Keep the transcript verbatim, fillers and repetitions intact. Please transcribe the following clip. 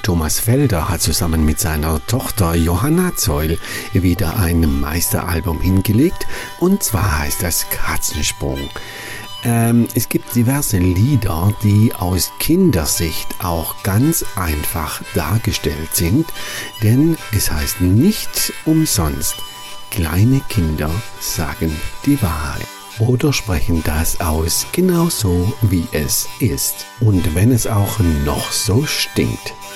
Thomas Felder hat zusammen mit seiner Tochter Johanna Zeul wieder ein Meisteralbum hingelegt, und zwar heißt das Katzensprung. Ähm, es gibt diverse Lieder, die aus Kindersicht auch ganz einfach dargestellt sind, denn es heißt nicht umsonst, kleine Kinder sagen die Wahrheit. Oder sprechen das aus, genauso wie es ist. Und wenn es auch noch so stinkt.